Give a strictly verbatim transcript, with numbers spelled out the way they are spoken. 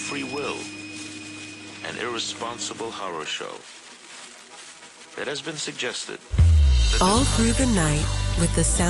free will, an irresponsible horror show. It has been suggested that All through the night, with the sound